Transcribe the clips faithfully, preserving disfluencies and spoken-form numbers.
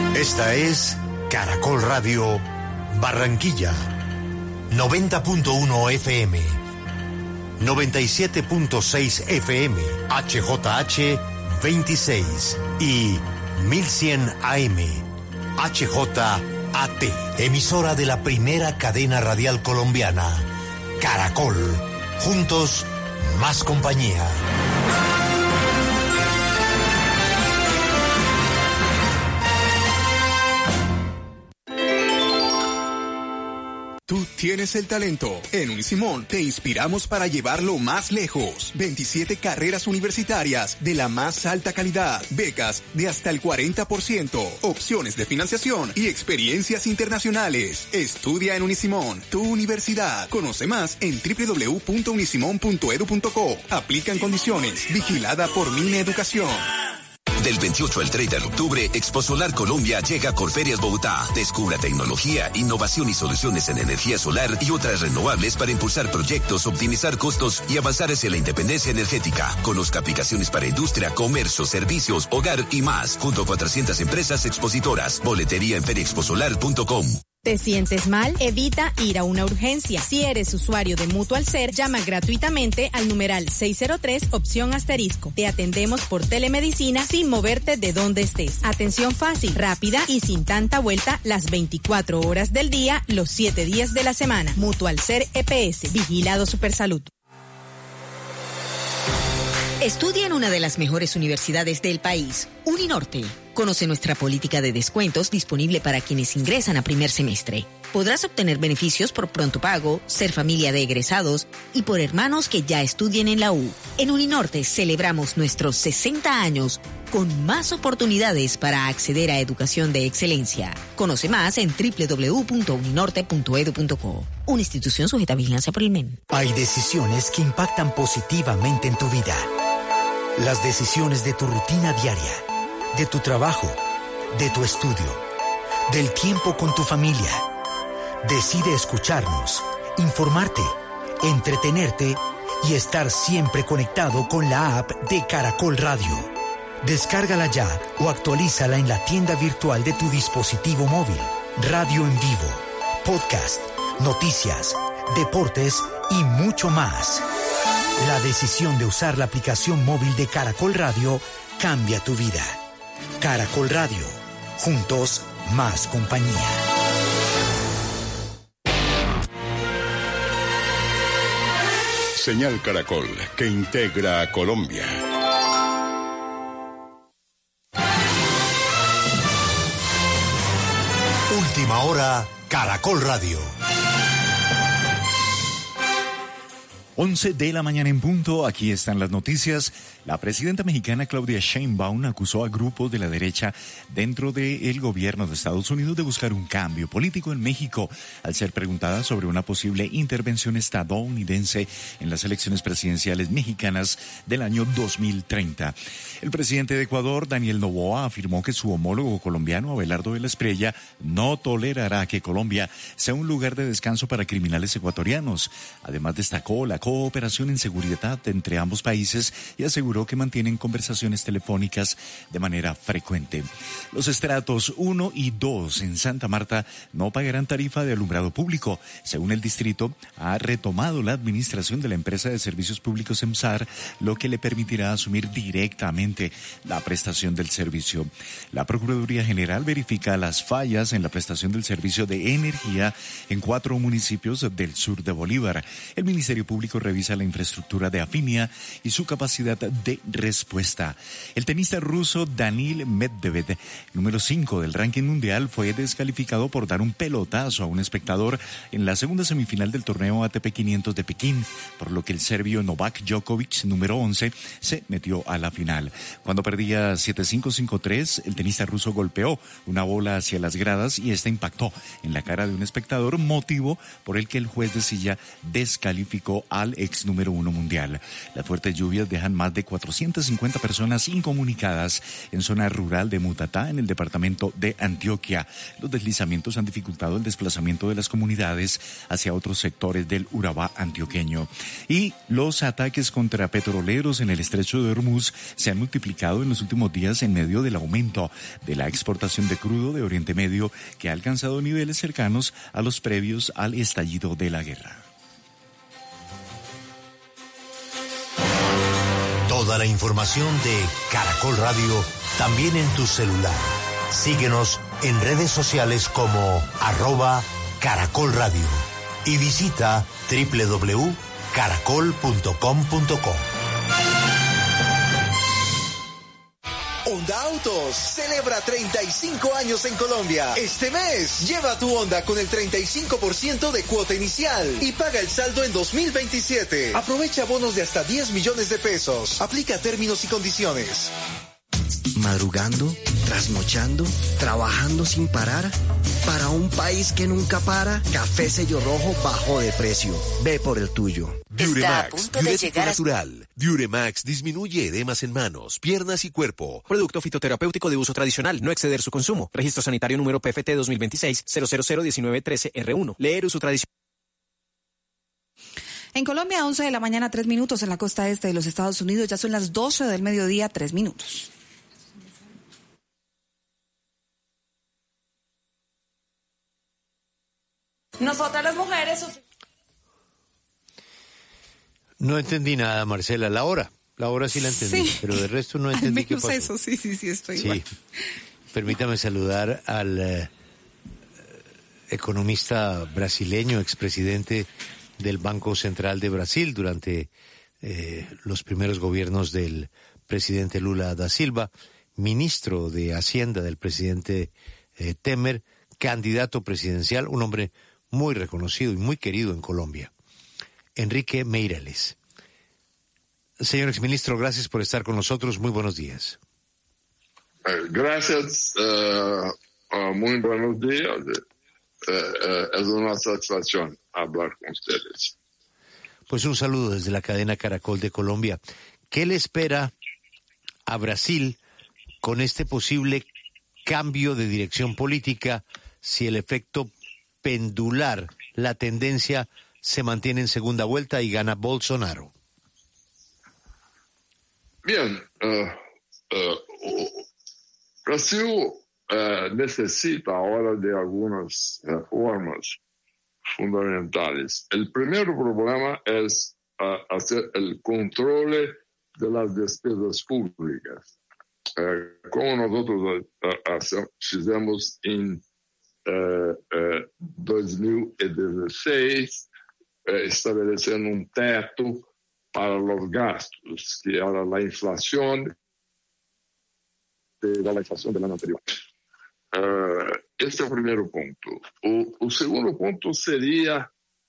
Esta es Caracol Radio Barranquilla, noventa punto uno F M, noventa y siete punto seis F M, H J H veintiséis y mil cien A M, H J A T, emisora de la primera cadena radial colombiana, Caracol, juntos más compañía. Tú tienes el talento. En Unisimón te inspiramos para llevarlo más lejos. veintisiete carreras universitarias de la más alta calidad, becas de hasta el cuarenta por ciento, opciones de financiación y experiencias internacionales. Estudia en Unisimón, tu universidad. Conoce más en doble u doble u doble u punto unisimón punto edu punto co. Aplican condiciones. Vigilada por Mine Educación. Del veintiocho al treinta de octubre, Expo Solar Colombia llega a Corferias Bogotá. Descubra tecnología, innovación y soluciones en energía solar y otras renovables para impulsar proyectos, optimizar costos y avanzar hacia la independencia energética. Conozca aplicaciones para industria, comercio, servicios, hogar y más, junto a cuatrocientas empresas expositoras. Boletería en feria expo solar punto com. ¿Te sientes mal? Evita ir a una urgencia. Si eres usuario de Mutual Ser, llama gratuitamente al numeral seis cero tres, opción asterisco. Te atendemos por telemedicina sin moverte de donde estés. Atención fácil, rápida y sin tanta vuelta las veinticuatro horas del día, los siete días de la semana. Mutual Ser E P S, Vigilado Supersalud. Estudia en una de las mejores universidades del país, Uninorte. Conoce nuestra política de descuentos disponible para quienes ingresan a primer semestre. Podrás obtener beneficios por pronto pago, ser familia de egresados y por hermanos que ya estudien en la U. En Uninorte celebramos nuestros sesenta años con más oportunidades para acceder a educación de excelencia. Conoce más en doble u doble u doble u punto uninorte punto edu punto co. Una institución sujeta a vigilancia por el M E N. Hay decisiones que impactan positivamente en tu vida. Las decisiones de tu rutina diaria, de tu trabajo, de tu estudio, del tiempo con tu familia. Decide escucharnos, informarte, entretenerte y estar siempre conectado con la app de Caracol Radio. Descárgala ya o actualízala en la tienda virtual de tu dispositivo móvil. Radio en vivo, podcast, noticias, deportes y mucho más. La decisión de usar la aplicación móvil de Caracol Radio cambia tu vida. Caracol Radio, juntos más compañía. Señal Caracol, que integra a Colombia. Última hora, Caracol Radio. once de la mañana en punto, aquí están las noticias. La presidenta mexicana Claudia Sheinbaum acusó a grupos de la derecha dentro del gobierno de Estados Unidos de buscar un cambio político en México, al ser preguntada sobre una posible intervención estadounidense en las elecciones presidenciales mexicanas del año dos mil treinta. El presidente de Ecuador, Daniel Noboa, afirmó que su homólogo colombiano, Abelardo de la Espriella, no tolerará que Colombia sea un lugar de descanso para criminales ecuatorianos. Además, destacó la cooperación en seguridad entre ambos países y aseguró que mantienen conversaciones telefónicas de manera frecuente. Los estratos uno y dos en Santa Marta no pagarán tarifa de alumbrado público. Según el distrito, ha retomado la administración de la empresa de servicios públicos EMSAR, lo que le permitirá asumir directamente la prestación del servicio. La Procuraduría General verifica las fallas en la prestación del servicio de energía en cuatro municipios del sur de Bolívar. El Ministerio Público revisa la infraestructura de Afinia y su capacidad de respuesta. El tenista ruso Daniil Medvedev, número cinco del ranking mundial, fue descalificado por dar un pelotazo a un espectador en la segunda semifinal del torneo A T P quinientos de Pekín, por lo que el serbio Novak Djokovic, número once, se metió a la final. Cuando perdía siete cinco, cinco tres, el tenista ruso golpeó una bola hacia las gradas y esta impactó en la cara de un espectador, motivo por el que el juez de silla descalificó a al ex número uno mundial. Las fuertes lluvias dejan más de cuatrocientas cincuenta personas incomunicadas en zona rural de Mutatá, en el departamento de Antioquia. Los deslizamientos han dificultado el desplazamiento de las comunidades hacia otros sectores del Urabá antioqueño. Y los ataques contra petroleros en el estrecho de Hormuz se han multiplicado en los últimos días en medio del aumento de la exportación de crudo de Oriente Medio, que ha alcanzado niveles cercanos a los previos al estallido de la guerra. Toda la información de Caracol Radio también en tu celular. Síguenos en redes sociales como arroba Caracol Radio y visita doble u doble u doble u punto caracol punto com punto co. Honda Autos celebra treinta y cinco años en Colombia. Este mes, lleva tu Honda con el treinta y cinco por ciento de cuota inicial y paga el saldo en dos mil veintisiete. Aprovecha bonos de hasta diez millones de pesos. Aplica términos y condiciones. Madrugando, trasnochando, trabajando sin parar. Para un país que nunca para, Café Sello Rojo bajó de precio. Ve por el tuyo. Está a punto de llegar a... natural. Diuremax disminuye edemas en manos, piernas y cuerpo. Producto fitoterapéutico de uso tradicional, no exceder su consumo. Registro sanitario número P F T dos mil veintiséis cero cero cero diecinueve trece R uno. Leer uso tradicional. En Colombia, once de la mañana, tres minutos. En la costa este de los Estados Unidos ya son las doce del mediodía, tres minutos. Nosotras las mujeres... No entendí nada, Marcela. La hora, la hora sí la entendí, sí, pero de resto no entendí qué pasó. Eso, sí, sí, sí, estoy sí. igual. Permítame saludar al eh, economista brasileño, expresidente del Banco Central de Brasil durante eh, los primeros gobiernos del presidente Lula da Silva, ministro de Hacienda del presidente eh, Temer, candidato presidencial, un hombre muy reconocido y muy querido en Colombia. Enrique Meireles. Señor exministro, gracias por estar con nosotros. Muy buenos días. Gracias. Uh, uh, muy buenos días. Uh, uh, es una satisfacción hablar con ustedes. Pues un saludo desde la cadena Caracol de Colombia. ¿Qué le espera a Brasil con este posible cambio de dirección política si el efecto pendular, la tendencia se mantiene en segunda vuelta y gana Bolsonaro? Bien, uh, uh, Brasil uh, necesita ahora de algunas reformas fundamentales. El primer problema es uh, hacer el control de las despesas públicas, uh, como nosotros uh, uh, fizemos en uh, uh, dos mil dieciséis, estabelecendo un teto para los gastos, que era la inflación de la inflación del año anterior. Uh, este es el primer punto. O, o segundo punto sería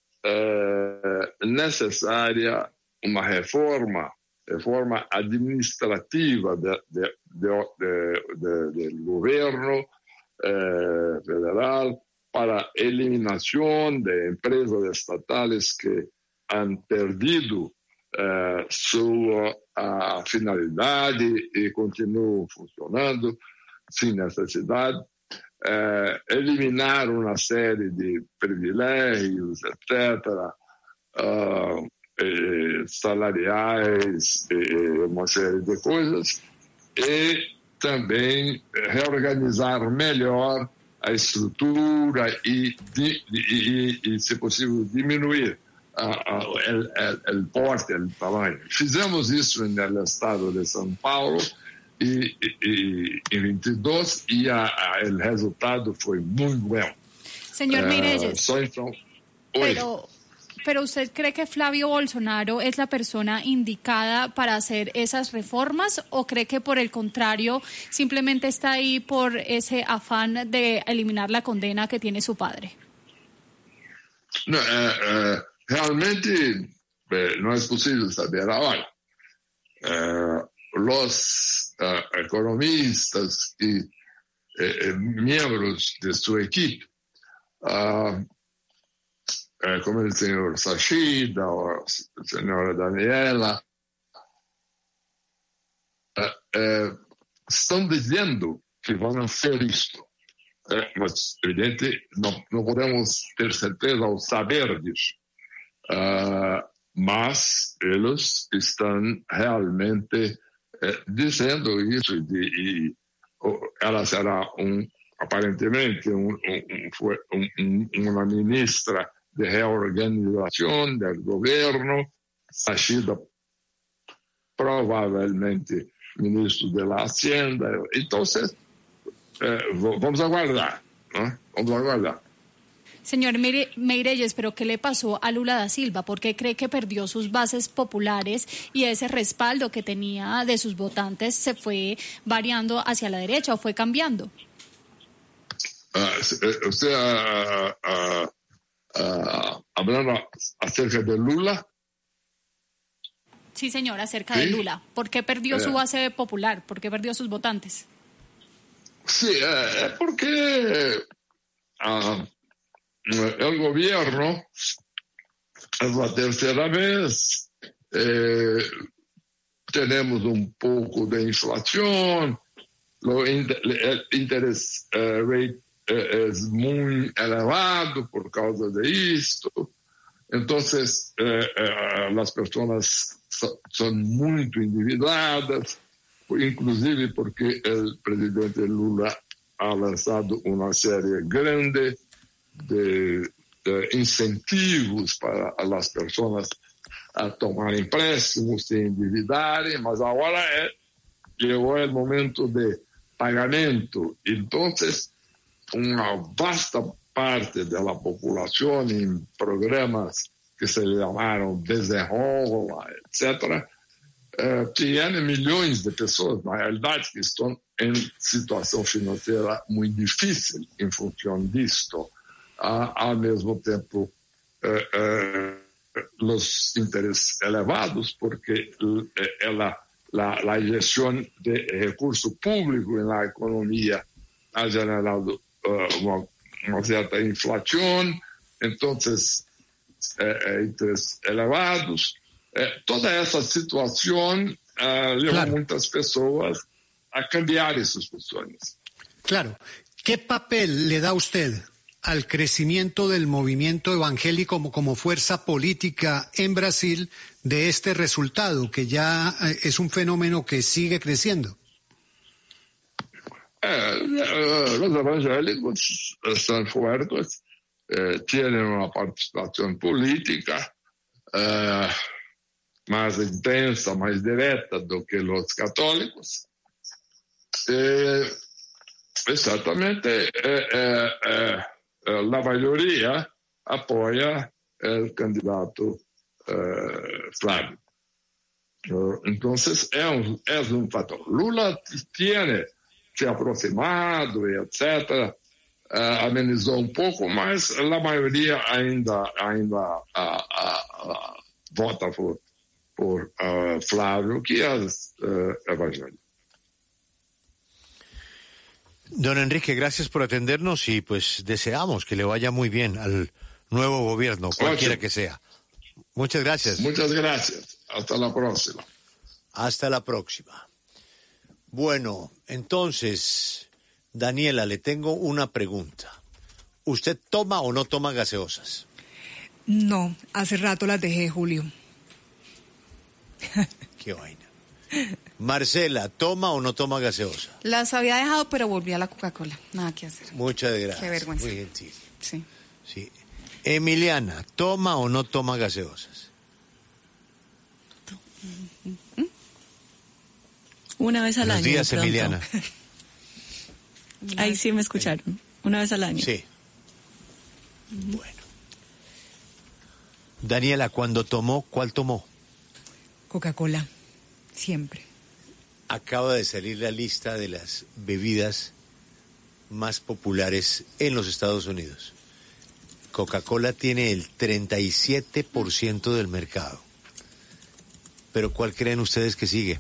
uh, necesaria una reforma, reforma administrativa de, de, de, de, de, del gobierno uh, federal, para eliminación de empresas estatales que han perdido uh, su uh, finalidad y, y continúan funcionando sin necesidad, uh, eliminar una serie de privilegios, etcétera, uh, eh, salariais, eh, una serie de cosas, y también reorganizar mejor a estrutura y, y, y, y si posible, diminuir uh, uh, el, el, el porte, el tamaño. Fizemos eso en el estado de São Paulo y, y, y, en veintidós y a, a, el resultado fue muy bueno. Señor Meireles, uh, so, pero, pero ¿usted cree que Flavio Bolsonaro es la persona indicada para hacer esas reformas o cree que por el contrario simplemente está ahí por ese afán de eliminar la condena que tiene su padre? No, uh, uh, realmente eh, no es posible saber ahora. Uh, los uh, economistas y eh, miembros de su equipo uh, eh, come il signor Sachida o il signor Daniela, eh, eh, estão dizendo que vão ser isto. É, mas, evidente, não, não podemos ter certeza ou saber disso. Uh, mas eles estão realmente eh, dizendo isso e, e oh, ela será um, aparentemente um, um, um, um, uma ministra de reorganização do governo, Sachida provavelmente ministro da Hacienda. Então, eh, vamos aguardar, ¿no? Vamos aguardar. Señor Meirelles, ¿pero qué le pasó a Lula da Silva? ¿Por qué cree que perdió sus bases populares y ese respaldo que tenía de sus votantes se fue variando hacia la derecha o fue cambiando? Uh, usted uh, uh, uh, hablando acerca de Lula. Sí, señor, acerca ¿Sí? de Lula. ¿Por qué perdió eh. su base popular? ¿Por qué perdió sus votantes? Sí, eh, porque uh, el gobierno es la tercera vez, eh, tenemos un poco de inflación, lo inter, el interés eh, rate eh, es muy elevado por causa de esto. Entonces, eh, eh, las personas so, son muy endividadas, inclusive porque el presidente Lula ha lanzado una serie grande de, de incentivos para as pessoas a tomar empréstimos, se endividarem, mas agora é, chegou o momento de pagamento. Então, uma vasta parte da população em programas que se chamaram Desenrola, etcétera, eh, tinha milhões de pessoas, na realidade, que estão em situação financeira muito difícil em função disto. Ah, ao mesmo tempo, eh, eh, os interesses elevados, porque ela, la, la injeção de recurso público na economia ha generado uh, uma, uma certa inflação, então, eh, interesses elevados. Eh, toda essa situação uh, levou claro. muitas pessoas a cambiar essas posições. Claro. ¿Qué papel le da usted al crecimiento del movimiento evangélico como, como fuerza política en Brasil de este resultado, que ya es un fenómeno que sigue creciendo? Eh, los evangélicos son fuertes, eh, tienen una participación política eh, más intensa, más directa do que los católicos. Eh, exactamente, eh, eh, eh, la mayoría apoya el candidato eh, Flávio. Entonces, es un, es un factor. Lula tiene se aproximado, etcétera, uh, amenizou um pouco, mas a maioria ainda, ainda uh, uh, uh, vota por, por uh, Flávio, que é uh, evangélico. Don Enrique, gracias por atendernos y pues deseamos que le vaya muy bien al nuevo gobierno, cualquiera que sea. Muchas gracias. Muchas gracias. Hasta la próxima. Hasta la próxima. Bueno, entonces, Daniela, le tengo una pregunta. ¿Usted toma o no toma gaseosas? No, hace rato las dejé, Julio. Qué vaina. Marcela, ¿toma o no toma gaseosa? Las había dejado, pero volví a la Coca-Cola. Nada que hacer. Muchas gracias. Qué vergüenza. Muy gentil. Sí. Sí. Emiliana, ¿toma o no toma gaseosas? Una vez al Buenos año. días, Emiliana. Ahí sí me escucharon. Una vez al año. Sí. Uh-huh. Bueno. Daniela, cuando tomó, ¿cuál tomó? Coca-Cola. Siempre. Acaba de salir la lista de las bebidas más populares en los Estados Unidos. Coca-Cola tiene el treinta y siete por ciento del mercado. Pero ¿cuál creen ustedes que sigue?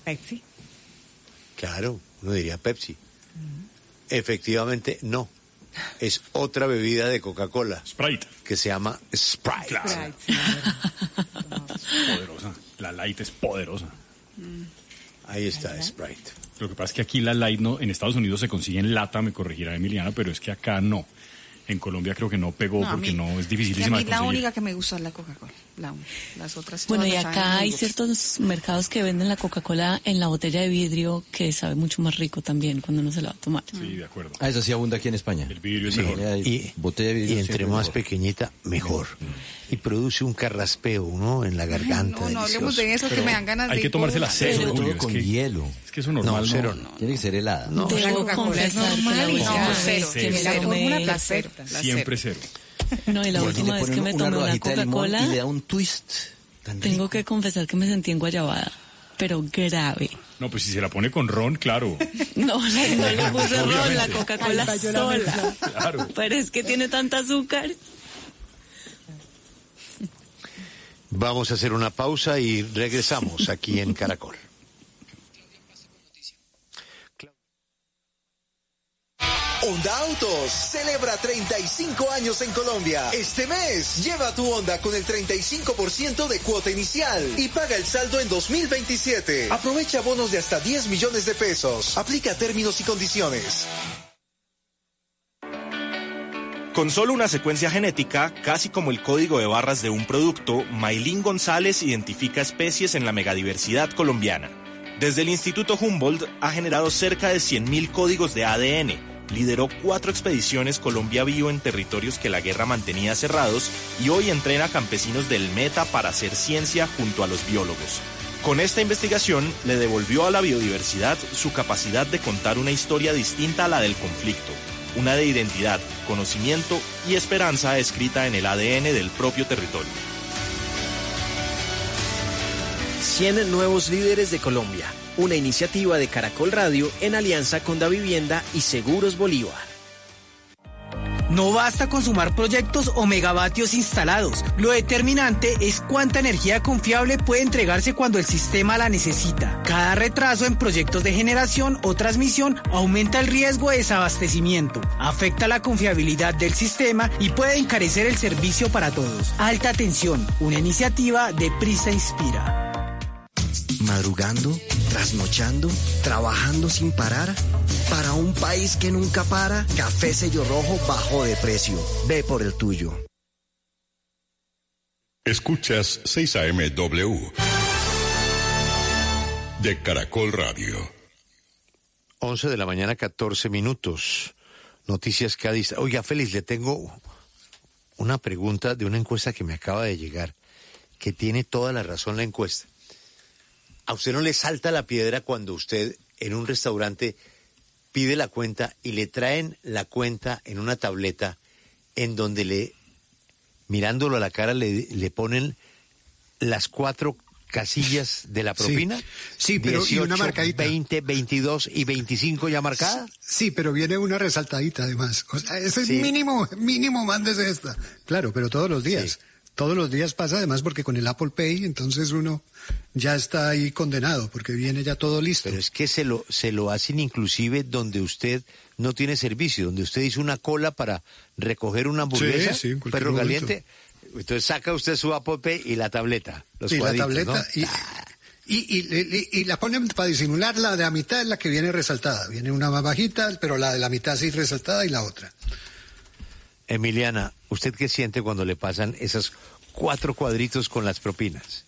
Pepsi. Claro, uno diría Pepsi. Uh-huh. Efectivamente, no. es otra bebida de Coca-Cola. Sprite. Que se llama Sprite. Claro. Sprite. Es poderosa. La Light es poderosa. Ahí está, Sprite. Lo que pasa es que aquí la Light no, en Estados Unidos se consigue en lata, me corregirá Emiliana, pero es que acá no. En Colombia creo que no pegó No, porque mí, no es dificilísima a mí de la conseguir. única que me gusta es la Coca-Cola. La, las otras Bueno, todas y me saben acá hay jugos. ciertos mercados que venden la Coca-Cola en la botella de vidrio que sabe mucho más rico también cuando uno se la va a tomar. Sí, de acuerdo. Ah, eso sí abunda aquí en España. El vidrio es Sí, mejor. y, botella de vidrio y entre siempre más mejor. pequeñita, mejor. Y produce un carraspeo, ¿no? En la garganta. No, no hablemos de eso, delicioso. que me dan ganas de Hay que ir tomarse la por- cero, Sobre Julio, todo es con que- hielo. Es que eso normal No, cero no. no. Tiene que ser helada. No, La Debo Coca-Cola es confesar que normal la y última no, vez cero. que me La fórmula tomé... placero. La Siempre cero. No, y la Bueno, última le vez ponen que me una tomé una rodajita de limón Coca-Cola, y le da un twist tan rico. tengo que confesar que me sentí enguayabada, pero grave. No, pues si se la pone con ron, claro. No, no le puse ron, la Obviamente. Coca-Cola Ay, cayó la sola. mezcla. Claro. Pero es que tiene tanta azúcar. Vamos a hacer una pausa y regresamos aquí en Caracol. Honda Autos celebra treinta y cinco años en Colombia. Este mes, lleva tu Honda con el treinta y cinco por ciento de cuota inicial y paga el saldo en dos mil veintisiete. Aprovecha bonos de hasta diez millones de pesos. Aplica términos y condiciones. Con solo una secuencia genética, casi como el código de barras de un producto, Maylin González identifica especies en la megadiversidad colombiana. Desde el Instituto Humboldt ha generado cerca de cien mil códigos de A D N. Lideró cuatro expediciones Colombia Vivo en territorios que la guerra mantenía cerrados y hoy entrena campesinos del Meta para hacer ciencia junto a los biólogos. Con esta investigación le devolvió a la biodiversidad su capacidad de contar una historia distinta a la del conflicto, una de identidad, conocimiento y esperanza escrita en el A D N del propio territorio. cien nuevos líderes de Colombia, una iniciativa de Caracol Radio en alianza con Davivienda y Seguros Bolívar. No basta con sumar proyectos o megavatios instalados. Lo determinante es cuánta energía confiable puede entregarse cuando el sistema la necesita. Cada retraso en proyectos de generación o transmisión aumenta el riesgo de desabastecimiento, afecta la confiabilidad del sistema y puede encarecer el servicio para todos. Alta tensión, una iniciativa de Prisa Inspira. Madrugando, trasnochando, trabajando sin parar. Para un país que nunca para, Café Sello Rojo bajó de precio. Ve por el tuyo. Escuchas seis A M W de Caracol Radio. once de la mañana, catorce minutos. Noticias Cádiz. Oiga, Félix, le tengo una pregunta de una encuesta que me acaba de llegar, que tiene toda la razón la encuesta. ¿A usted no le salta la piedra cuando usted en un restaurante pide la cuenta y le traen la cuenta en una tableta en donde le, mirándolo a la cara, le, le ponen las cuatro casillas de la propina? Sí, sí, pero dieciocho, y una marcadita. veinte, veintidós y veinticinco ya marcadas. Sí, pero viene una resaltadita además. O sea, ese es Sí. mínimo, mínimo, mándese esta. Claro, pero todos los días. Sí. Todos los días pasa además porque con el Apple Pay entonces uno ya está ahí condenado porque viene ya todo listo. Pero es que se lo, se lo hacen inclusive donde usted no tiene servicio, donde usted hizo una cola para recoger una hamburguesa, Sí, sí, en cualquier perro momento. caliente. Entonces saca usted su Apple Pay y la tableta, los y la cuadritos, tableta ¿no? y, y, y, y- y la ponen para disimular, la de la mitad es la que viene resaltada. Viene una más bajita, pero la de la mitad sí resaltada y la otra. Emiliana, ¿usted qué siente cuando le pasan esos cuatro cuadritos con las propinas?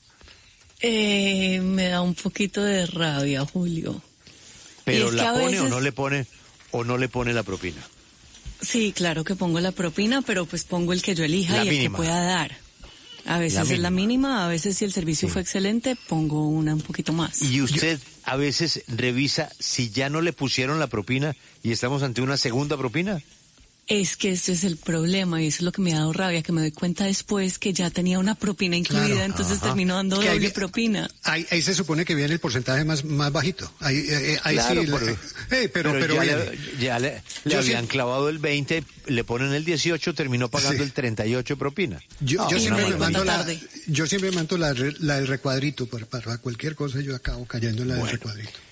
Eh, me da un poquito de rabia, Julio. ¿Pero es que la a pone o veces- no le pone o no le pone la propina? Sí, claro que pongo la propina, pero pues pongo el que yo elija La y el mínima. que pueda dar. A veces La es la mínima, a veces si el servicio fue excelente, pongo una un poquito más. Y usted a veces revisa si ya no le pusieron la propina y estamos ante una segunda propina. Es que ese es el problema y eso es lo que me ha dado rabia, que me doy cuenta después que ya tenía una propina incluida, Claro. entonces Ajá. termino dando Que ahí doble vi- propina. Ahí, ahí se supone que viene el porcentaje más, más bajito. Ahí, eh, eh, ahí Claro, sí. pero- le- eh, pero, pero, ya, viene. le, ya le, le Yo habían sí- clavado el veinte, le ponen el dieciocho, terminó pagando Sí. el treinta y ocho de propina. Yo, No, yo una siempre me barbaridad. mando la, yo siempre mando la, re- la del recuadrito para, para cualquier cosa, yo acabo cayendo en la del recuadrito.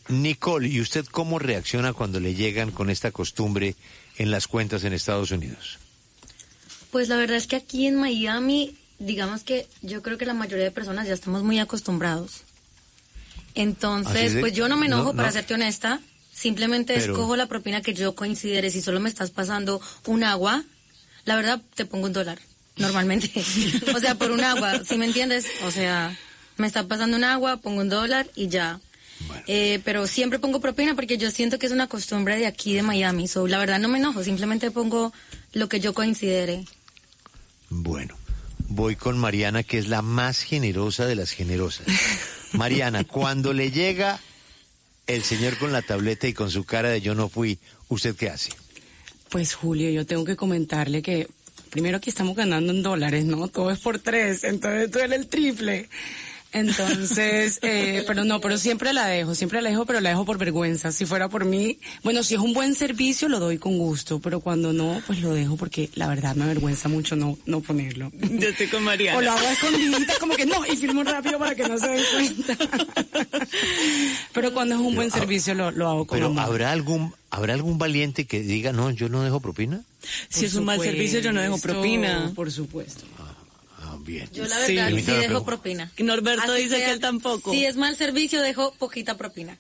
Nicole, ¿y usted cómo reacciona cuando le llegan con esta costumbre en las cuentas en Estados Unidos? Pues la verdad es que aquí en Miami, digamos que yo creo que la mayoría de personas ya estamos muy acostumbrados. Entonces, de, pues yo no me enojo, no, para no. serte honesta. Simplemente Pero... escojo la propina que yo considere. Si solo me estás pasando un agua, la verdad te pongo un dólar, normalmente. O sea, por un agua, ¿sí me entiendes? O sea, me está pasando un agua, pongo un dólar y ya. Bueno. Eh, pero siempre pongo propina porque yo siento que es una costumbre de aquí de Miami. So, la verdad no me enojo, simplemente pongo lo que yo considere. Bueno, voy con Mariana, que es la más generosa de las generosas. Mariana, cuando le llega el señor con la tableta y con su cara de yo no fui, ¿usted qué hace? Pues Julio, yo tengo que comentarle que primero aquí estamos ganando en dólares, ¿no? Todo es por tres, entonces duele el triple. Entonces, eh, pero no, pero siempre la dejo, siempre la dejo, pero la dejo por vergüenza. Si fuera por mí, bueno, si es un buen servicio lo doy con gusto, pero cuando no, pues lo dejo porque la verdad me avergüenza mucho no no ponerlo. Yo estoy con Mariana. O lo hago a escondiditas, como que no, y filmo rápido para que no se den cuenta. Pero cuando es un buen pero, servicio lo, lo hago con Pero amor. ¿habrá algún, habrá algún valiente que diga, no, yo no dejo propina? Si es un mal servicio, yo no dejo propina. Por supuesto. Bien. Yo la verdad sí, sí dejo propina. Norberto Así dice sea, que él tampoco. Si es mal servicio, dejo poquita propina.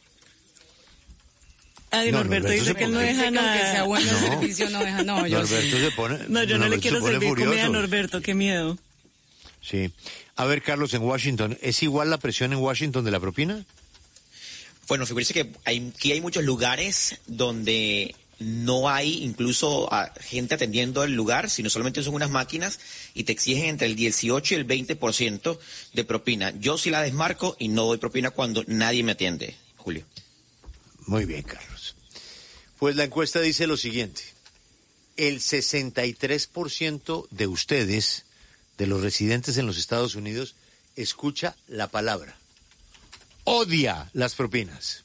Ay, no, Norberto, Norberto dice que él no deja nada. Que sea bueno no. el servicio, no deja, no. Yo Norberto sí. se pone... No, yo no Norberto le quiero servir furioso. comida a Norberto, qué miedo. Sí. A ver, Carlos, en Washington, ¿es igual la presión en Washington de la propina? Bueno, figúrese que hay, aquí hay muchos lugares donde no hay incluso a gente atendiendo el lugar, sino solamente son unas máquinas y te exigen entre el dieciocho y el veinte por ciento de propina. Yo sí la desmarco y no doy propina cuando nadie me atiende, Julio. Muy bien, Carlos. Pues la encuesta dice lo siguiente. El sesenta y tres por ciento de ustedes, de los residentes en los Estados Unidos, escucha la palabra. Odia las propinas.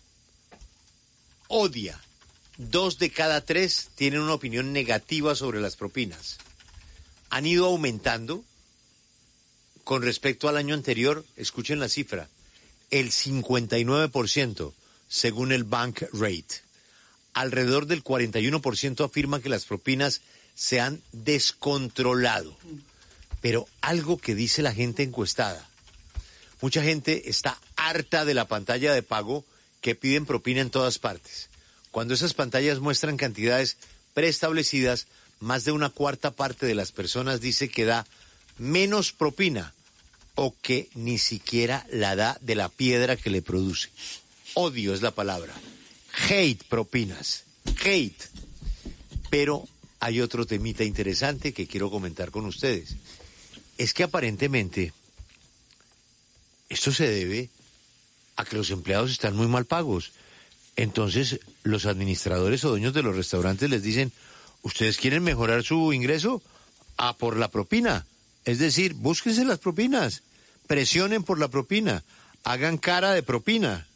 Odia. Dos de cada tres tienen una opinión negativa sobre las propinas. Han ido aumentando con respecto al año anterior. Escuchen la cifra. El cincuenta y nueve por ciento según el Bank Rate. Alrededor del cuarenta y uno por ciento afirman que las propinas se han descontrolado. Pero algo que dice la gente encuestada. Mucha gente está harta de la pantalla de pago que piden propina en todas partes. Cuando esas pantallas muestran cantidades preestablecidas, más de una cuarta parte de las personas dice que da menos propina o que ni siquiera la da de la piedra que le produce. Odio es la palabra. Hate propinas. Hate. Pero hay otro temita interesante que quiero comentar con ustedes. Es que aparentemente esto se debe a que los empleados están muy mal pagos. Entonces, los administradores o dueños de los restaurantes les dicen, ¿ustedes quieren mejorar su ingreso? A por la propina. Es decir, búsquense las propinas, presionen por la propina, hagan cara de propina.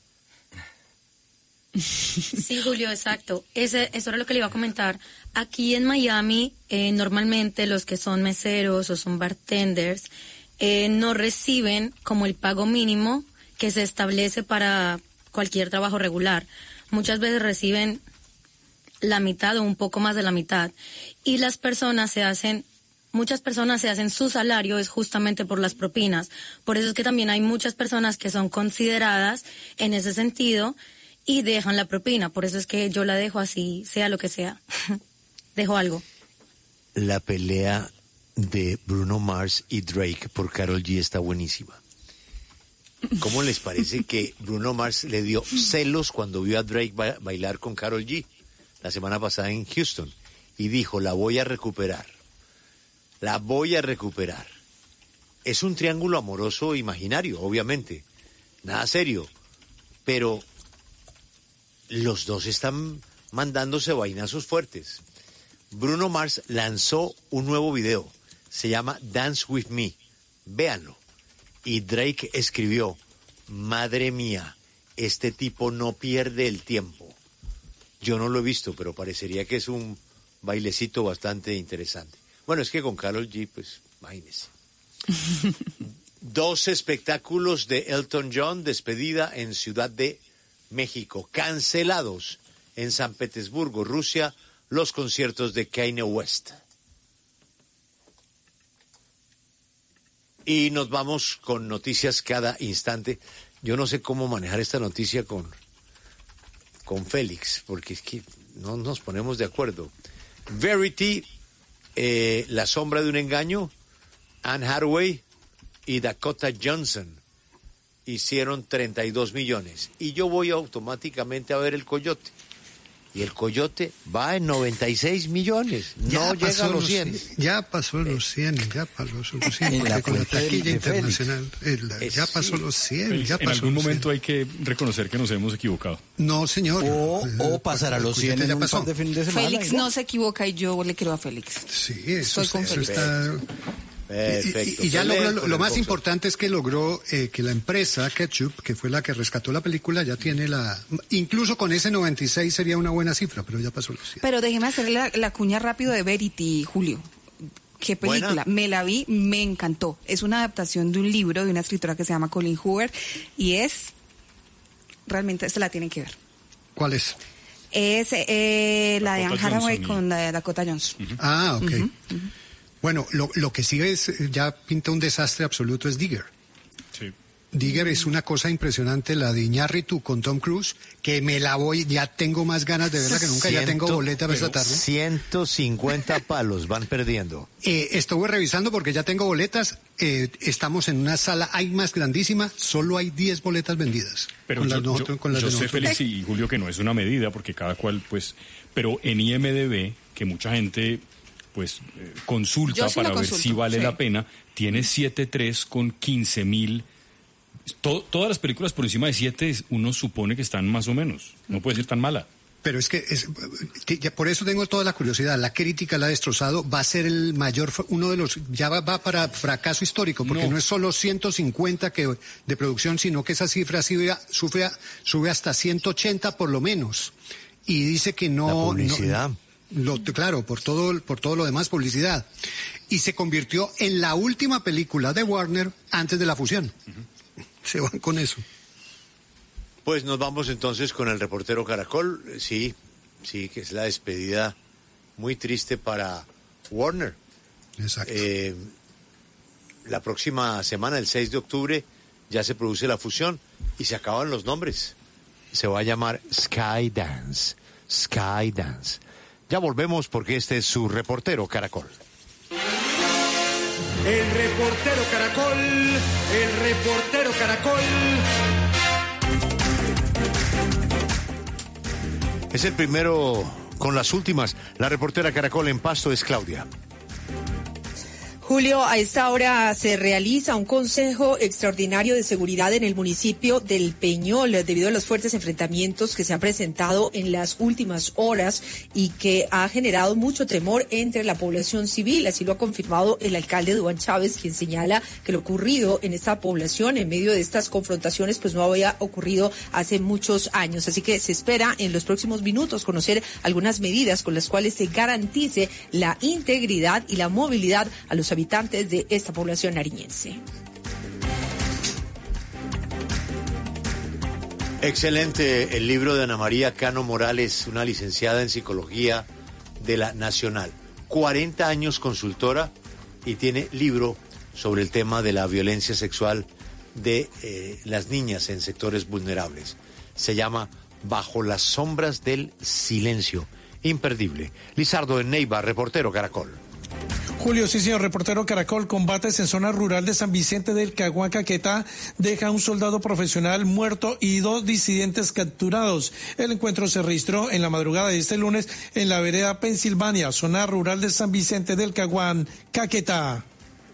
Sí, Julio, exacto. Ese, eso era lo que le iba a comentar. Aquí en Miami, eh, normalmente los que son meseros o son bartenders eh, no reciben como el pago mínimo que se establece para cualquier trabajo regular. Muchas veces reciben la mitad o un poco más de la mitad. Y las personas se hacen, muchas personas se hacen su salario es justamente por las propinas. Por eso es que también hay muchas personas que son consideradas en ese sentido y dejan la propina. Por eso es que yo la dejo así, sea lo que sea. Dejo algo. La pelea de Bruno Mars y Drake por Karol G está buenísima. ¿Cómo les parece que Bruno Mars le dio celos cuando vio a Drake ba- bailar con Karol G la semana pasada en Houston? Y dijo, la voy a recuperar. La voy a recuperar. Es un triángulo amoroso imaginario, obviamente. Nada serio. Pero los dos están mandándose vainazos fuertes. Bruno Mars lanzó un nuevo video. Se llama Dance With Me. Véanlo. Y Drake escribió, madre mía, este tipo no pierde el tiempo. Yo no lo he visto, pero parecería que es un bailecito bastante interesante. Bueno, es que con Karol G, pues, imagínese. Dos espectáculos de Elton John, despedida en Ciudad de México. Cancelados en San Petersburgo, Rusia, los conciertos de Kanye West. Y nos vamos con noticias cada instante. Yo no sé cómo manejar esta noticia con, con Félix, porque es que no nos ponemos de acuerdo. Verity, eh, La sombra de un engaño, Anne Hathaway y Dakota Johnson hicieron treinta y dos millones. Y yo voy automáticamente a ver El Coyote. Y El Coyote va en noventa y seis millones. No llega a los cien. Ya pasó los cien, ya pasó los cien. En la, con la taquilla internacional. El, ya pasó los cien. Félix, ya pasó en algún los momento cien. hay que reconocer que nos hemos equivocado. No, señor. O, o pasar a los cien en un par de fin de semana. Félix no se equivoca y yo le creo a Félix. Sí, eso, Estoy con eso Félix. está... Perfecto. Y, y ya Pelé logró, lo, con lo el más boxeo. importante es que logró eh, que la empresa Ketchup, que fue la que rescató la película, ya tiene la... Incluso con ese noventa y seis sería una buena cifra, pero ya pasó los cien. Pero déjeme hacerle la, la cuña rápido de Verity, Julio. ¿Qué película? ¿Buena? Me la vi, me encantó. Es una adaptación de un libro de una escritora que se llama Colleen Hoover y es... Realmente se la tienen que ver. ¿Cuál es? Es eh, la de Anne Dakota Hathaway Johnson y- con la de Dakota Johnson. Uh-huh. Ah, ok. Ujú, ujú. Bueno, lo, lo que sigue es, eh, ya pinta un desastre absoluto, es Digger. Sí. Digger es una cosa impresionante, la de Iñárritu con Tom Cruise, que me la voy, ya tengo más ganas de verla que nunca, ya tengo Ciento- boleta para esta tarde. ciento cincuenta palos van perdiendo. Eh, estuve revisando porque ya tengo boletas, eh, estamos en una sala IMAX grandísima, solo hay diez boletas vendidas. Pero con yo, las, nosotros- yo- con las yo de sé, nosotros. Félix y Julio, que no es una medida, porque cada cual, pues... Pero en I M D B, que mucha gente pues eh, consulta Yo sí para lo ver consulto, si vale sí. la pena, tiene siete punto tres con quince mil. To- todas las películas por encima de siete uno supone que están más o menos. No puede ser tan mala. Pero es que, es, que ya por eso tengo toda la curiosidad. La crítica la ha destrozado. Va a ser el mayor, fa- uno de los, ya va, va para fracaso histórico, porque no, No. es solo ciento cincuenta que, de producción, sino que esa cifra sube, sube, sube hasta ciento ochenta por lo menos. Y dice que no. La publicidad. no- lo- claro, por todo, por todo lo demás, publicidad. Y se convirtió en la última película de Warner antes de la fusión. Uh-huh. Se van con eso. Pues nos vamos entonces con el reportero Caracol. Sí, sí, que es la despedida muy triste para Warner. Exacto. Eh, la próxima semana, el seis de octubre, ya se produce la fusión y se acaban los nombres. Se va a llamar Skydance. Skydance. Ya volvemos porque este es su reportero Caracol. El reportero Caracol, el reportero Caracol. Es el primero con las últimas. La reportera Caracol en Pasto es Claudia. Julio, a esta hora se realiza un consejo extraordinario de seguridad en el municipio del Peñol debido a los fuertes enfrentamientos que se han presentado en las últimas horas y que ha generado mucho temor entre la población civil. Así lo ha confirmado el alcalde Duván Chávez, quien señala que lo ocurrido en esta población en medio de estas confrontaciones pues no había ocurrido hace muchos años. Así que se espera en los próximos minutos conocer algunas medidas con las cuales se garantice la integridad y la movilidad a los habitantes de esta población nariñense. Excelente el libro de Ana María Cano Morales, una licenciada en psicología de la Nacional. cuarenta años consultora y tiene libro sobre el tema de la violencia sexual de eh, las niñas en sectores vulnerables. Se llama Bajo las sombras del silencio. Imperdible. Lizardo en Neiva, reportero Caracol. Julio, sí señor, reportero Caracol, combates en zona rural de San Vicente del Caguán, Caquetá, deja a un soldado profesional muerto y dos disidentes capturados. El encuentro se registró en la madrugada de este lunes en la vereda Pensilvania, zona rural de San Vicente del Caguán, Caquetá.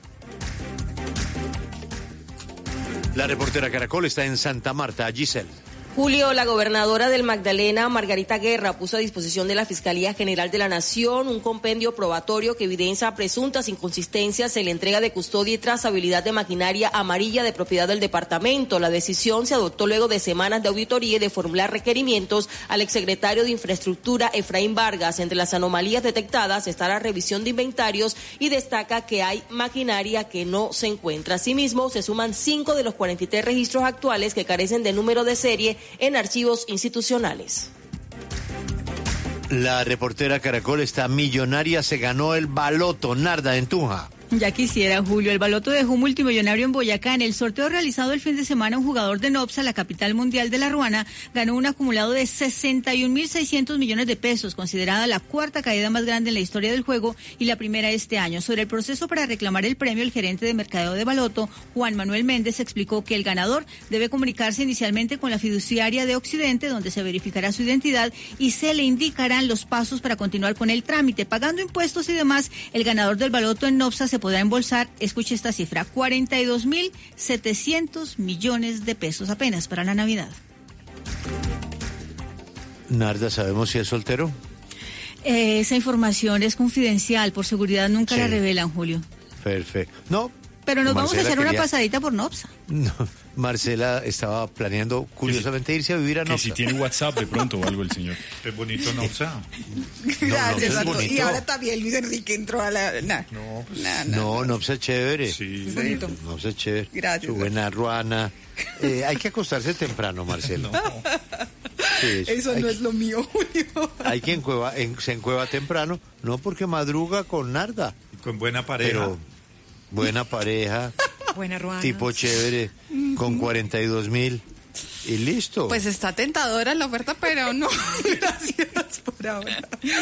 La reportera Caracol está en Santa Marta, Giselle. Julio, la gobernadora del Magdalena, Margarita Guerra, puso a disposición de la Fiscalía General de la Nación un compendio probatorio que evidencia presuntas inconsistencias en la entrega de custodia y trazabilidad de maquinaria amarilla de propiedad del departamento. La decisión se adoptó luego de semanas de auditoría y de formular requerimientos al exsecretario de Infraestructura, Efraín Vargas. Entre las anomalías detectadas está la revisión de inventarios y destaca que hay maquinaria que no se encuentra. Asimismo, se suman cinco de los cuarenta y tres registros actuales que carecen de número de serie en archivos institucionales. La reportera Caracol está millonaria, se ganó el baloto. Narda en Tunja. Ya quisiera, Julio. El baloto dejó un multimillonario en Boyacá. En el sorteo realizado el fin de semana, un jugador de Nopsa, la capital mundial de la ruana, ganó un acumulado de sesenta y un mil seiscientos millones de pesos, considerada la cuarta caída más grande en la historia del juego y la primera este año. Sobre el proceso para reclamar el premio, el gerente de mercadeo de baloto, Juan Manuel Méndez, explicó que el ganador debe comunicarse inicialmente con la fiduciaria de Occidente, donde se verificará su identidad y se le indicarán los pasos para continuar con el trámite. Pagando impuestos y demás, el ganador del baloto en Nopsa se podrá embolsar, escuche esta cifra, cuarenta y dos mil setecientos millones de pesos apenas para la Navidad. Narda, ¿sabemos si es soltero? Eh, esa información es confidencial, por seguridad nunca Sí. la revelan, Julio. Perfecto. No. Pero nos vamos a Marcela hacer una quería- pasadita por Nopsa. No, Marcela estaba planeando curiosamente irse a vivir a Que Nopsa. si tiene WhatsApp de pronto o algo el señor. Es bonito Nopsa. Gracias, es Arturo. bonito. Y ahora también Luis Enrique entró a la... Nah. No, pues, Nah, nah. No, Nopsa es chévere. Sí. Es bonito. Nopsa es chévere. Gracias. Su buena ruana. Eh, hay que acostarse temprano, Marcelo. Sí, Eso hay no que- es lo mío, Julio. Hay quien cueva, en- se encueva temprano, no porque madruga con Narda. Con buena pareja. Pero buena pareja, Buena ruana. tipo chévere, con cuarenta y dos mil y listo. Pues está tentadora la oferta, pero no. Gracias por ahora.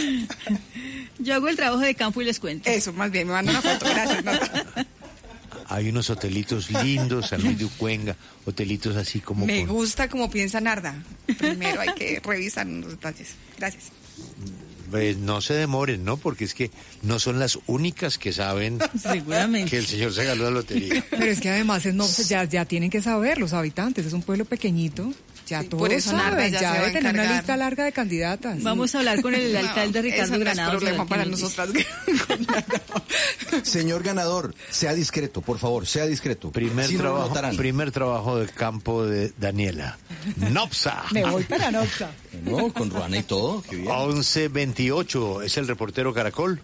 Yo hago el trabajo de campo y les cuento. Eso, más bien, me manda una foto. Gracias, Nata. Hay unos hotelitos lindos, San Luis de Ucuenga, hotelitos así como Me con- gusta como piensa Narda. Primero hay que revisar unos detalles. Gracias. Pues no se demoren, ¿no? Porque es que no son las únicas que saben Seguramente. que el señor se ganó la lotería. Pero es que además en Nopsa ya, ya tienen que saber los habitantes, es un pueblo pequeñito. Ya Sí, todos por eso Narda saben, ya ya se va a debe tener una encargar. lista larga de candidatas. Vamos a hablar con el alcalde No, Ricardo eso no es Granados. problema a ver qué para nos dice. nosotras. Señor ganador, sea discreto, por favor, sea discreto. Primer, Si no, lo trabajo, notarán. primer trabajo de campo de Daniela. Nopsa. Me voy para Nopsa. No, con ruana y todo, qué bien. once veintiocho es el reportero Caracol.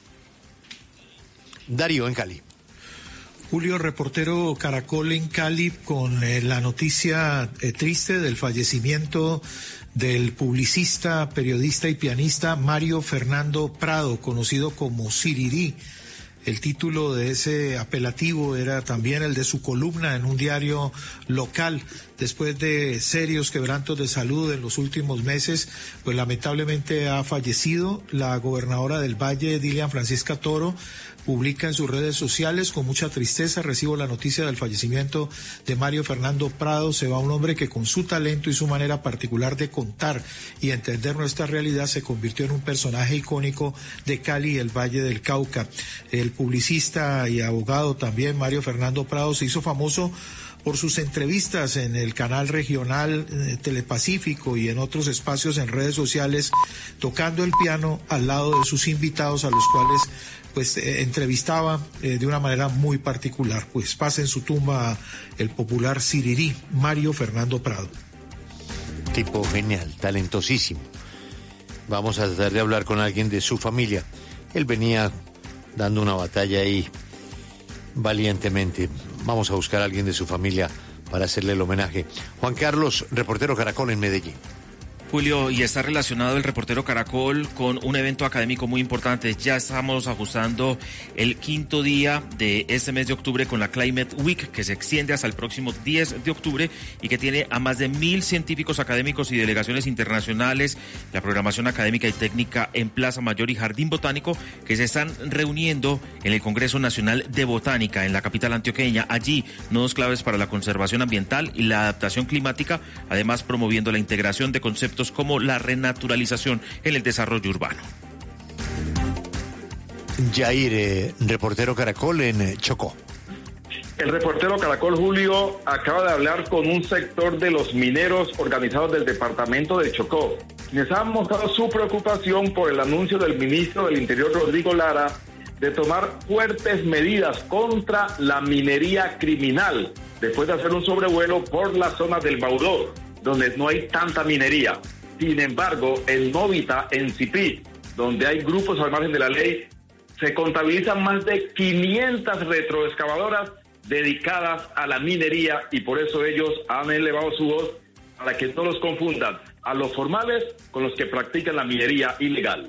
Darío en Cali. Julio, reportero Caracol en Cali, con eh, la noticia eh, triste del fallecimiento del publicista, periodista y pianista Mario Fernando Prado, conocido como Sirirí. El título de ese apelativo era también el de su columna en un diario local. Después de serios quebrantos de salud en los últimos meses, pues lamentablemente ha fallecido. La gobernadora del Valle, Dilian Francisca Toro, publica en sus redes sociales: con mucha tristeza recibo la noticia del fallecimiento de Mario Fernando Prado. Se va un hombre que con su talento y su manera particular de contar y entender nuestra realidad se convirtió en un personaje icónico de Cali y el Valle del Cauca. El publicista y abogado también Mario Fernando Prado se hizo famoso por sus entrevistas en el canal regional eh, Telepacífico y en otros espacios en redes sociales, tocando el piano al lado de sus invitados, a los cuales pues eh, entrevistaba eh, de una manera muy particular. Pues pasa en su tumba el popular Sirirí, Mario Fernando Prado. Tipo genial, talentosísimo. Vamos a tratar de hablar con alguien de su familia. Él venía dando una batalla ahí valientemente. Vamos a buscar a alguien de su familia para hacerle el homenaje. Juan Carlos, reportero Caracol en Medellín. Julio, y está relacionado el reportero Caracol con un evento académico muy importante. Ya estamos ajustando el quinto día de este mes de octubre con la Climate Week, que se extiende hasta el próximo diez de octubre y que tiene a más de mil científicos académicos y delegaciones internacionales, la programación académica y técnica en Plaza Mayor y Jardín Botánico, que se están reuniendo en el Congreso Nacional de Botánica en la capital antioqueña. Allí, nodos claves para la conservación ambiental y la adaptación climática, además promoviendo la integración de conceptos como la renaturalización en el desarrollo urbano. Jair, eh, reportero Caracol en eh, Chocó. El reportero Caracol Julio acaba de hablar con un sector de los mineros organizados del departamento de Chocó, quienes han mostrado su preocupación por el anuncio del ministro del Interior, Rodrigo Lara, de tomar fuertes medidas contra la minería criminal, después de hacer un sobrevuelo por la zona del Baudó, donde no hay tanta minería. Sin embargo, en Novita, en Cipí, donde hay grupos al margen de la ley, se contabilizan más de quinientas retroexcavadoras dedicadas a la minería, y por eso ellos han elevado su voz para que no los confundan a los formales con los que practican la minería ilegal.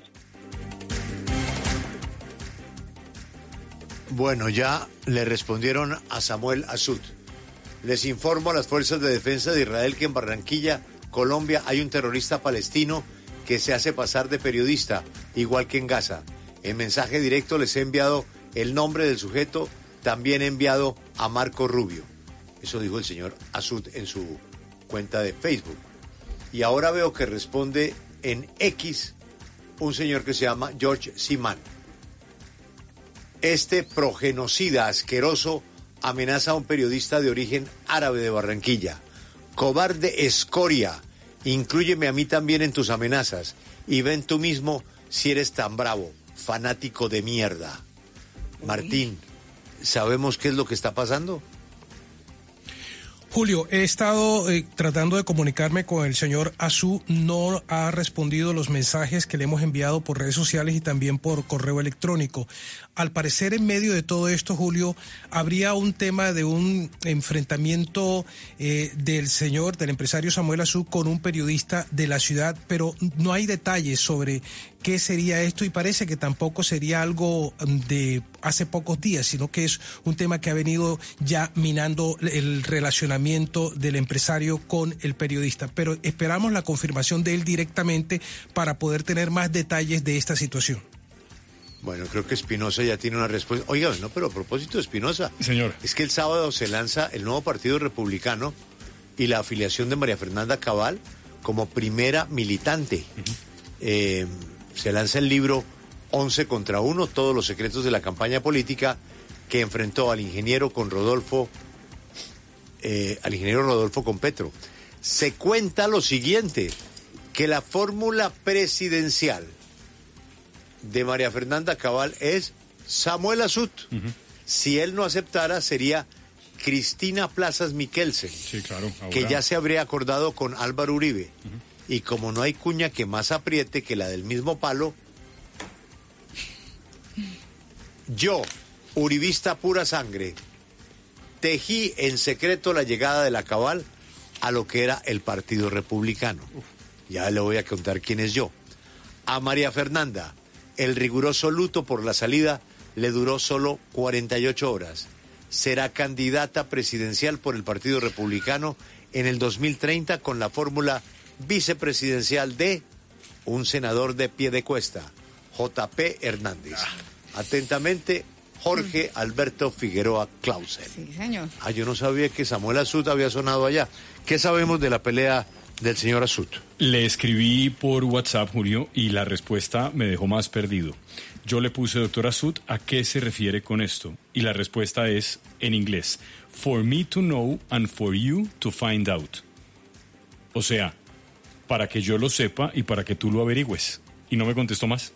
Bueno, ya le respondieron a Samuel Azud. Les informo a las fuerzas de defensa de Israel que en Barranquilla, Colombia, hay un terrorista palestino que se hace pasar de periodista, igual que en Gaza. En mensaje directo les he enviado el nombre del sujeto, también he enviado a Marco Rubio. Eso dijo el señor Azud en su cuenta de Facebook. Y ahora veo que responde en X un señor que se llama George Siman. Este progenocida asqueroso amenaza a un periodista de origen árabe de Barranquilla. Cobarde escoria, inclúyeme a mí también en tus amenazas y ven tú mismo si eres tan bravo, fanático de mierda. Martín, ¿sabemos qué es lo que está pasando? Julio, he estado eh, tratando de comunicarme con el señor Azud, no ha respondido los mensajes que le hemos enviado por redes sociales y también por correo electrónico. Al parecer, en medio de todo esto, Julio, habría un tema de un enfrentamiento eh, del señor, del empresario Samuel Azud con un periodista de la ciudad, pero no hay detalles sobre qué sería esto y parece que tampoco sería algo de hace pocos días, sino que es un tema que ha venido ya minando el relacionamiento del empresario con el periodista. Pero esperamos la confirmación de él directamente para poder tener más detalles de esta situación. Bueno, creo que Espinosa ya tiene una respuesta. Oiga, no, pero a propósito de Espinosa, señor, es que el sábado se lanza el nuevo Partido Republicano y la afiliación de María Fernanda Cabal como primera militante. Uh-huh. Eh, se lanza el libro once contra uno, todos los secretos de la campaña política, que enfrentó al ingeniero con Rodolfo, eh, al ingeniero Rodolfo con Petro. Se cuenta lo siguiente, que la fórmula presidencial de María Fernanda Cabal es Samuel Azud. Uh-huh. Si él no aceptara, sería Cristina Plazas Miquelsen, sí, claro, que ya se habría acordado con Álvaro Uribe. Uh-huh. Y como no hay cuña que más apriete que la del mismo palo, yo, uribista pura sangre, tejí en secreto la llegada de la Cabal a lo que era el Partido Republicano. Uf. Ya le voy a contar quién es yo. A María Fernanda, el riguroso luto por la salida le duró solo cuarenta y ocho horas. Será candidata presidencial por el Partido Republicano en el dos mil treinta con la fórmula vicepresidencial de un senador de Piedecuesta, J P Hernández. Atentamente, Jorge Alberto Figueroa Clausen. Sí, señor. Ah, yo no sabía que Samuel Azud había sonado allá. ¿Qué sabemos de la pelea del señor Azud? Le escribí por WhatsApp, Julio, y la respuesta me dejó más perdido. Yo le puse, doctor Azud, ¿a qué se refiere con esto? Y la respuesta es, en inglés, for me to know and for you to find out. O sea, para que yo lo sepa y para que tú lo averigües. Y no me contestó más.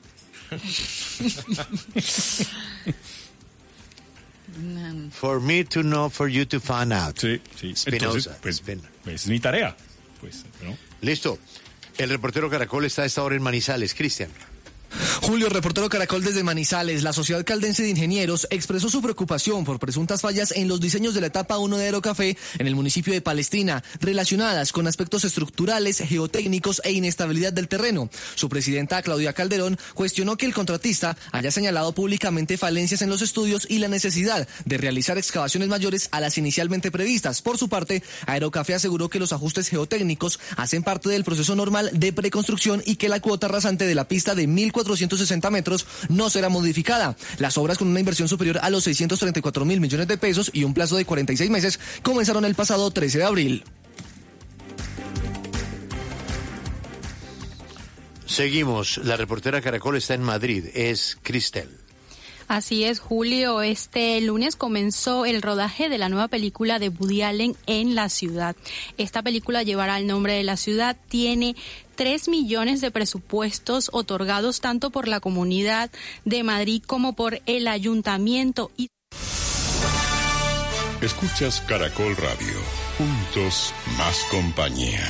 For me to know, for you to find out. Sí, sí. Espinosa. Pues, pues, es mi tarea. Pues, ¿no? Listo. El reportero Caracol está a esta hora en Manizales. Cristian. Julio, reportero Caracol desde Manizales. La Sociedad Caldense de Ingenieros expresó su preocupación por presuntas fallas en los diseños de la etapa uno de Aerocafé en el municipio de Palestina, relacionadas con aspectos estructurales, geotécnicos e inestabilidad del terreno. Su presidenta, Claudia Calderón, cuestionó que el contratista haya señalado públicamente falencias en los estudios y la necesidad de realizar excavaciones mayores a las inicialmente previstas. Por su parte, Aerocafé aseguró que los ajustes geotécnicos hacen parte del proceso normal de preconstrucción y que la cuota rasante de la pista de mil cuatrocientos sesenta metros no será modificada. Las obras, con una inversión superior a los seiscientos treinta y cuatro mil millones de pesos y un plazo de cuarenta y seis meses, comenzaron el pasado trece de abril. Seguimos. La reportera Caracol está en Madrid. Es Cristel. Así es, Julio. Este lunes comenzó el rodaje de la nueva película de Woody Allen, En la Ciudad. Esta película llevará el nombre de la ciudad, tiene tres millones de presupuestos otorgados tanto por la Comunidad de Madrid como por el Ayuntamiento. Y... Escuchas Caracol Radio. Juntos, más compañía.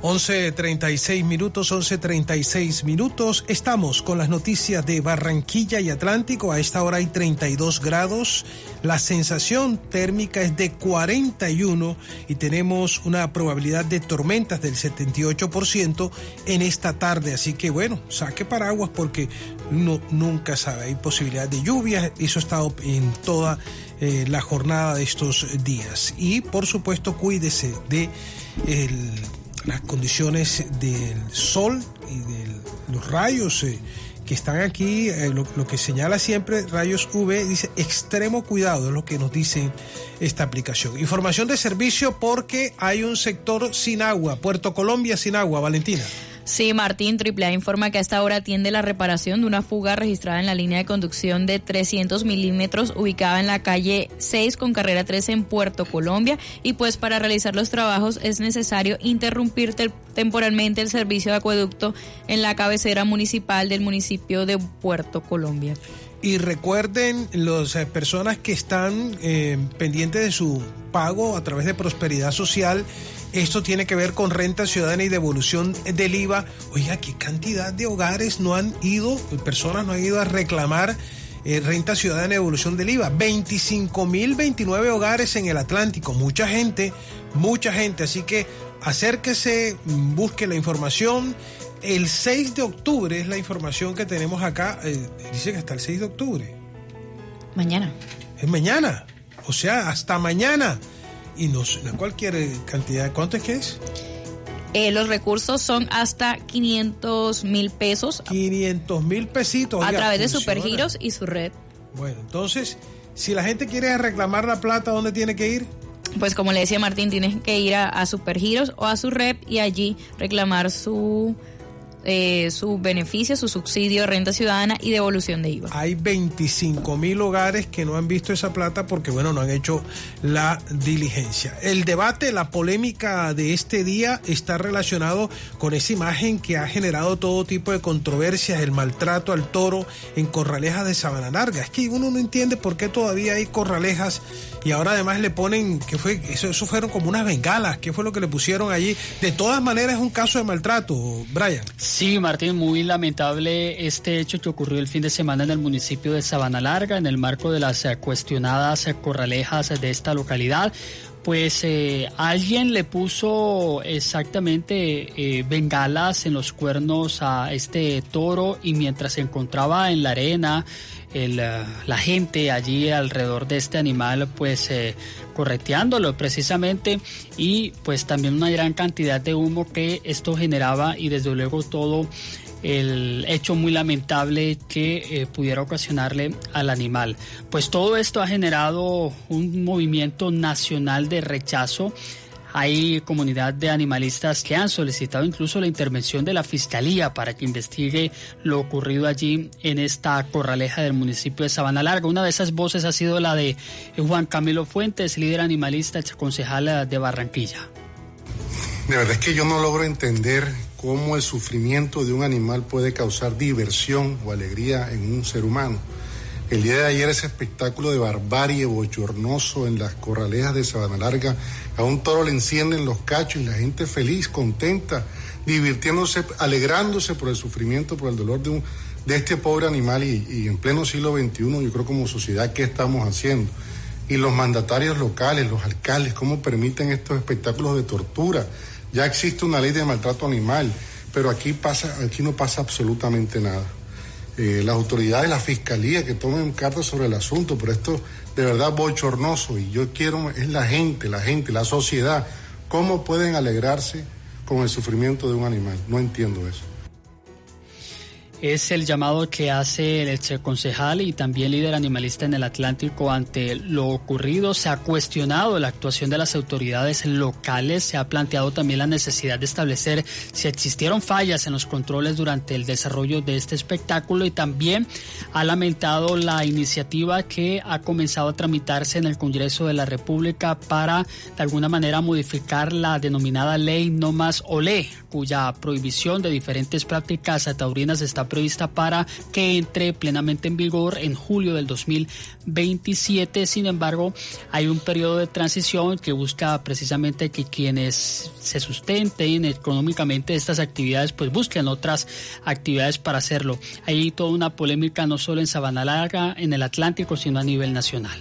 once treinta y seis minutos, once treinta y seis minutos. Estamos con las noticias de Barranquilla y Atlántico. A esta hora hay treinta y dos grados. La sensación térmica es de cuarenta y uno y tenemos una probabilidad de tormentas del setenta y ocho por ciento en esta tarde. Así que bueno, saque paraguas porque uno nunca sabe. Hay posibilidad de lluvia. Eso ha estado en toda eh, la jornada de estos días. Y por supuesto, cuídese de el... las condiciones del sol y de los rayos eh, que están aquí, eh, lo, lo que señala siempre rayos U V, dice extremo cuidado, es lo que nos dice esta aplicación. Información de servicio porque hay un sector sin agua, Puerto Colombia sin agua. Valentina. Sí, Martín, Triple A informa que a esta hora atiende la reparación de una fuga registrada en la línea de conducción de trescientos milímetros ubicada en la calle seis con carrera trece en Puerto Colombia, y pues para realizar los trabajos es necesario interrumpir te- temporalmente el servicio de acueducto en la cabecera municipal del municipio de Puerto Colombia. Y recuerden, las eh, personas que están eh, pendientes de su pago a través de Prosperidad Social, esto tiene que ver con renta ciudadana y devolución del I V A. Oiga, qué cantidad de hogares no han ido, personas no han ido a reclamar eh, renta ciudadana y devolución del I V A. veinticinco mil veintinueve hogares en el Atlántico. Mucha gente, mucha gente. Así que acérquese, busque la información. El seis de octubre es la información que tenemos acá. Eh, dice que hasta el seis de octubre. Mañana. Es mañana. O sea, hasta mañana. Y no es cualquier cantidad. ¿Cuánto es que es? Eh, los recursos son hasta quinientos mil pesos. quinientos mil pesitos. A Oiga, través de funciona. Supergiros y su red. Bueno, entonces, si la gente quiere reclamar la plata, ¿dónde tiene que ir? Pues como le decía Martín, tienes que ir a, a Supergiros o a su red y allí reclamar su... Eh, su beneficio, su subsidio, renta ciudadana y devolución de I V A. Hay veinticinco mil hogares que no han visto esa plata porque, bueno, no han hecho la diligencia. El debate, la polémica de este día está relacionado con esa imagen que ha generado todo tipo de controversias, el maltrato al toro en corralejas de Sabana Larga. Es que uno no entiende por qué todavía hay corralejas y ahora además le ponen, ¿qué fue? Eso, eso fueron como unas bengalas, ¿qué fue lo que le pusieron allí? De todas maneras es un caso de maltrato, Brian. Sí, Martín, muy lamentable este hecho que ocurrió el fin de semana en el municipio de Sabana Larga, en el marco de las eh, cuestionadas eh, corralejas de esta localidad. Pues eh, alguien le puso exactamente eh, bengalas en los cuernos a este toro y mientras se encontraba en la arena, el, uh, la gente allí alrededor de este animal pues eh, correteándolo precisamente, y pues también una gran cantidad de humo que esto generaba, y desde luego todo el hecho muy lamentable que eh, pudiera ocasionarle al animal. Pues todo esto ha generado un movimiento nacional de rechazo. Hay comunidad de animalistas que han solicitado incluso la intervención de la Fiscalía para que investigue lo ocurrido allí en esta corraleja del municipio de Sabana Larga. Una de esas voces ha sido la de Juan Camilo Fuentes, líder animalista, ex concejal de Barranquilla. De verdad es que yo no logro entender cómo el sufrimiento de un animal puede causar diversión o alegría en un ser humano. El día de ayer ese espectáculo de barbarie bochornoso en las corralejas de Sabana Larga, a un toro le encienden los cachos y la gente feliz, contenta, divirtiéndose, alegrándose por el sufrimiento, por el dolor de, un, de este pobre animal, y, y en pleno siglo veintiuno yo creo como sociedad, ¿qué estamos haciendo? Y los mandatarios locales, los alcaldes, ¿cómo permiten estos espectáculos de tortura? Ya existe una ley de maltrato animal, pero aquí pasa, aquí no pasa absolutamente nada. Eh, las autoridades, la fiscalía, que tomen cartas sobre el asunto, pero esto de verdad bochornoso, y yo quiero, es la gente, la gente, la sociedad, ¿cómo pueden alegrarse con el sufrimiento de un animal? No entiendo eso. Es el llamado que hace el ex concejal y también líder animalista en el Atlántico ante lo ocurrido. Se ha cuestionado la actuación de las autoridades locales, se ha planteado también la necesidad de establecer si existieron fallas en los controles durante el desarrollo de este espectáculo, y también ha lamentado la iniciativa que ha comenzado a tramitarse en el Congreso de la República para de alguna manera modificar la denominada ley No Más Olé, cuya prohibición de diferentes prácticas taurinas está prevista para que entre plenamente en vigor en julio del dos mil veintisiete. Sin embargo, hay un periodo de transición que busca precisamente que quienes se sustenten económicamente estas actividades pues busquen otras actividades para hacerlo. Hay toda una polémica no solo en Sabana Larga, en el Atlántico, sino a nivel nacional.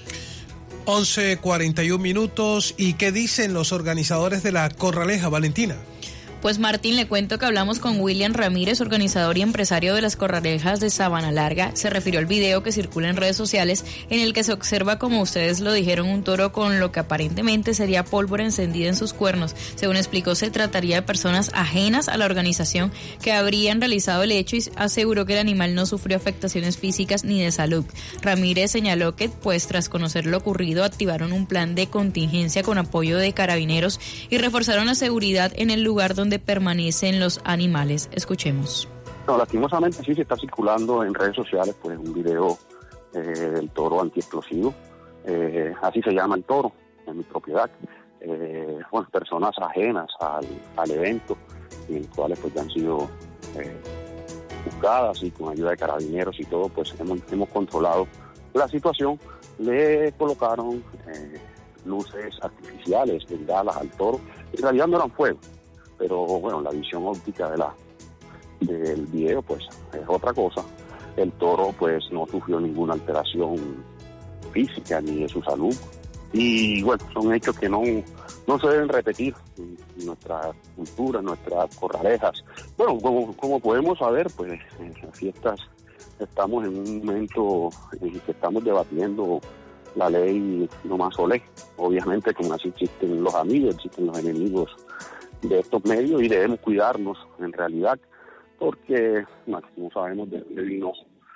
once cuarenta y un minutos. ¿Y qué dicen los organizadores de la Corraleja, Valentina? Pues Martín, le cuento que hablamos con William Ramírez, organizador y empresario de las Corralejas de Sabana Larga. Se refirió al video que circula en redes sociales en el que se observa, como ustedes lo dijeron, un toro con lo que aparentemente sería pólvora encendida en sus cuernos. Según explicó, se trataría de personas ajenas a la organización que habrían realizado el hecho y aseguró que el animal no sufrió afectaciones físicas ni de salud. Ramírez señaló que, pues tras conocer lo ocurrido, activaron un plan de contingencia con apoyo de carabineros y reforzaron la seguridad en el lugar donde donde permanecen los animales. Escuchemos. No, lastimosamente sí se está circulando en redes sociales pues un video eh, del toro antiexplosivo, eh, así se llama el toro en mi propiedad, eh, bueno, personas ajenas al, al evento, en los cuales pues ya han sido eh, buscadas y con ayuda de carabineros y todo pues hemos, hemos controlado la situación. Le colocaron eh, luces artificiales, bengalas al toro, en realidad no eran fuego, pero bueno, la visión óptica de la del video pues es otra cosa. El toro pues no sufrió ninguna alteración física ni de su salud y bueno, son hechos que no, no se deben repetir en nuestra cultura, en nuestras corralejas. Bueno, como, como podemos saber pues en las fiestas estamos en un momento en el que estamos debatiendo la ley no más olé. Obviamente como así existen los amigos, existen los enemigos de estos medios y debemos cuidarnos en realidad porque no sabemos de dónde vino.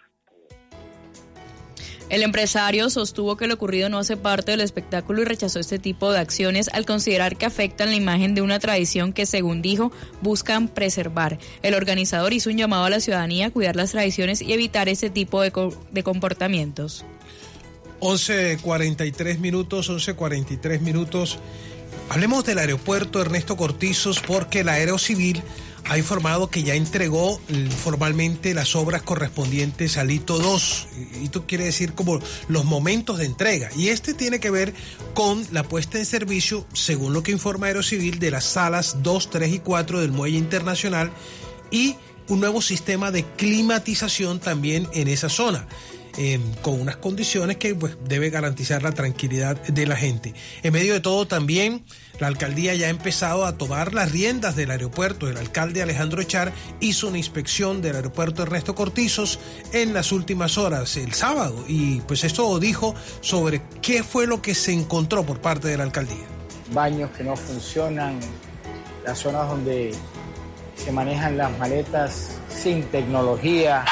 El empresario sostuvo que lo ocurrido no hace parte del espectáculo y rechazó este tipo de acciones al considerar que afectan la imagen de una tradición que, según dijo, buscan preservar. El organizador hizo un llamado a la ciudadanía a cuidar las tradiciones y evitar ese tipo de, co- de comportamientos. once cuarenta y tres minutos, once cuarenta y tres minutos. Hablemos del aeropuerto Ernesto Cortizos porque la Aerocivil ha informado que ya entregó formalmente las obras correspondientes al hito dos. Hito quiere decir como los momentos de entrega. Y este tiene que ver con la puesta en servicio, según lo que informa Aerocivil, de las salas dos, tres y cuatro del Muelle Internacional y un nuevo sistema de climatización también en esa zona. Eh, con unas condiciones que pues debe garantizar la tranquilidad de la gente. En medio de todo también la alcaldía ya ha empezado a tomar las riendas del aeropuerto. El alcalde Alejandro Echar hizo una inspección del aeropuerto Ernesto Cortizos en las últimas horas, el sábado, y pues esto dijo sobre qué fue lo que se encontró por parte de la alcaldía. Baños que no funcionan, las zonas donde se manejan las maletas sin tecnología,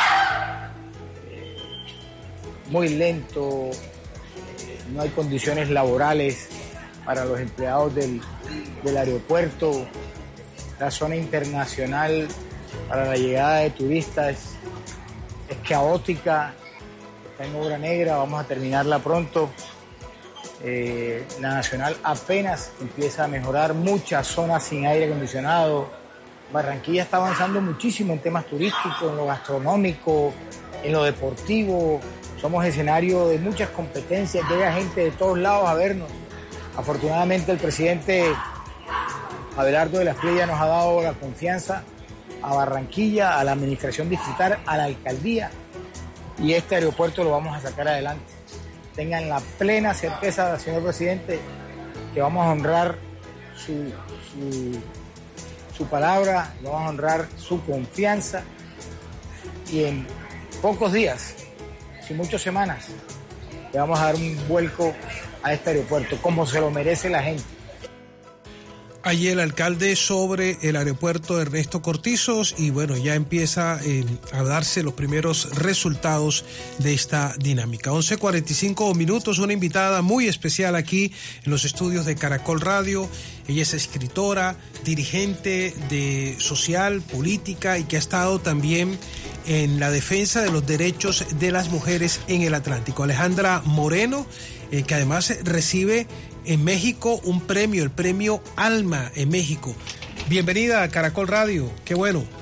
muy lento, no hay condiciones laborales para los empleados del, del aeropuerto, la zona internacional para la llegada de turistas es, es caótica, está en obra negra, vamos a terminarla pronto. Eh, la nacional apenas empieza a mejorar, muchas zonas sin aire acondicionado. Barranquilla está avanzando muchísimo en temas turísticos, en lo gastronómico, en lo deportivo. Somos escenario de muchas competencias, llega gente de todos lados a vernos. Afortunadamente el presidente Abelardo de la Espriella nos ha dado la confianza a Barranquilla, a la administración distrital, a la alcaldía, y este aeropuerto lo vamos a sacar adelante. Tengan la plena certeza, señor presidente, que vamos a honrar su, su, su palabra, vamos a honrar su confianza y en pocos días, sin muchas semanas, le vamos a dar un vuelco a este aeropuerto, como se lo merece la gente. Allí el alcalde sobre el aeropuerto Ernesto Cortizos y bueno, ya empieza eh, a darse los primeros resultados de esta dinámica. once cuarenta y cinco minutos, una invitada muy especial aquí en los estudios de Caracol Radio. Ella es escritora, dirigente de social, política y que ha estado también en la defensa de los derechos de las mujeres en el Atlántico. Alejandra Moreno, eh, que además recibe en México un premio, el premio Alma en México. Bienvenida a Caracol Radio, qué bueno.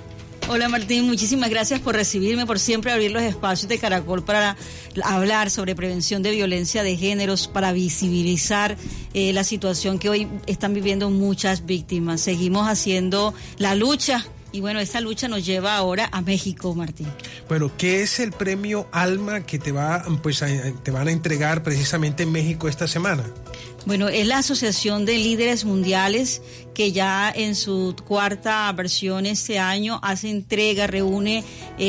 Hola Martín, muchísimas gracias por recibirme, por siempre abrir los espacios de Caracol para hablar sobre prevención de violencia de géneros, para visibilizar eh, la situación que hoy están viviendo muchas víctimas. Seguimos haciendo la lucha. Y bueno, esta lucha nos lleva ahora a México, Martín. Bueno, ¿qué es el premio Alma que te va, pues, a, te van a entregar precisamente en México esta semana? Bueno, es la Asociación de Líderes Mundiales que ya en su cuarta versión este año hace entrega, reúne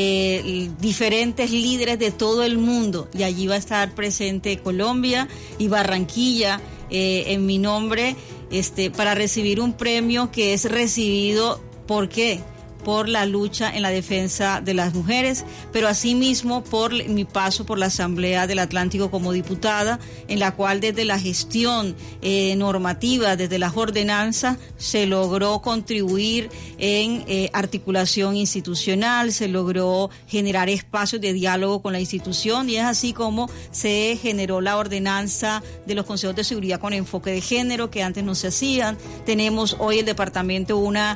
eh, diferentes líderes de todo el mundo y allí va a estar presente Colombia y Barranquilla eh, en mi nombre este, para recibir un premio que es recibido, ¿por qué? Por la lucha en la defensa de las mujeres, pero asimismo por mi paso por la Asamblea del Atlántico como diputada, en la cual desde la gestión eh, normativa, desde las ordenanzas, se logró contribuir en eh, articulación institucional, se logró generar espacios de diálogo con la institución y es así como se generó la ordenanza de los consejos de seguridad con enfoque de género que antes no se hacían. Tenemos hoy el departamento una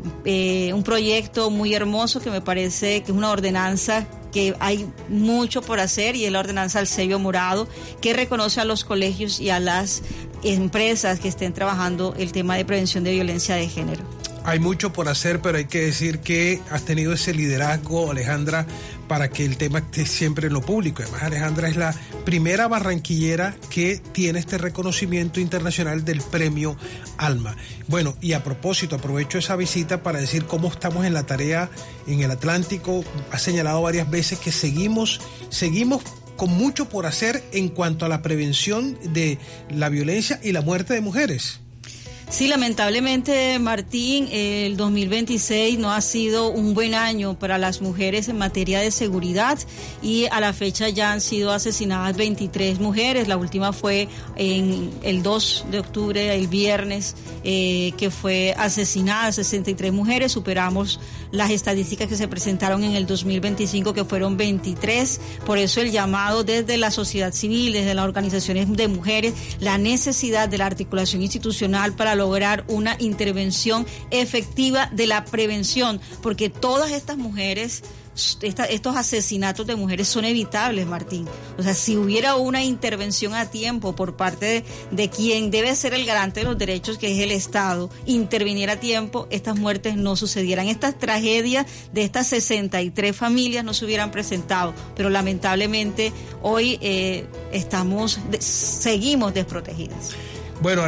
eh, un proyecto muy hermoso que me parece que es una ordenanza que hay mucho por hacer y es la ordenanza del sello morado que reconoce a los colegios y a las empresas que estén trabajando el tema de prevención de violencia de género. Hay mucho por hacer, pero hay que decir que has tenido ese liderazgo, Alejandra, para que el tema esté siempre en lo público. Además, Alejandra es la primera barranquillera que tiene este reconocimiento internacional del premio Alma. Bueno, y a propósito, aprovecho esa visita para decir cómo estamos en la tarea en el Atlántico. Ha señalado varias veces que seguimos, seguimos con mucho por hacer en cuanto a la prevención de la violencia y la muerte de mujeres. Sí, lamentablemente, Martín, el dos mil veintiséis no ha sido un buen año para las mujeres en materia de seguridad y a la fecha ya han sido asesinadas veintitrés mujeres. La última fue en el dos de octubre, el viernes, eh, que fue asesinada sesenta y tres mujeres. Superamos las estadísticas que se presentaron en el dos mil veinticinco, que fueron veintitrés. Por eso el llamado desde la sociedad civil, desde las organizaciones de mujeres, la necesidad de la articulación institucional para lograr una intervención efectiva de la prevención, porque todas estas mujeres, esta, estos asesinatos de mujeres son evitables, Martín. O sea, si hubiera una intervención a tiempo por parte de, de quien debe ser el garante de los derechos, que es el Estado, interviniera a tiempo, estas muertes no sucedieran. Estas tragedias de estas sesenta y tres familias no se hubieran presentado, pero lamentablemente hoy eh, estamos, de, seguimos desprotegidas. Bueno,